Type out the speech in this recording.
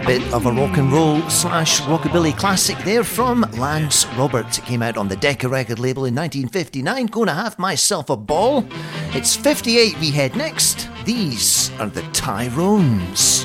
bit of a rock and roll slash rockabilly classic there from Lance Roberts. It came out on the Decca record label in 1959. Gonna have myself a ball. It's 58 we head next. These are the Tyrones.